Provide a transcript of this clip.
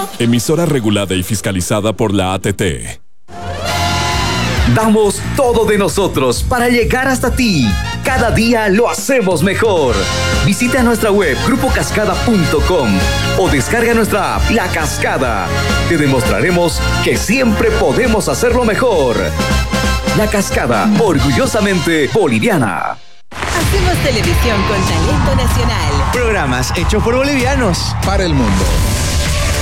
Emisora regulada y fiscalizada por la ATT. Damos todo de nosotros para llegar hasta ti. Cada día lo hacemos mejor. Visita nuestra web grupocascada.com o descarga nuestra app La Cascada. Te demostraremos que siempre podemos hacerlo mejor. La Cascada, orgullosamente boliviana. Hacemos televisión con talento nacional. Programas hechos por bolivianos para el mundo.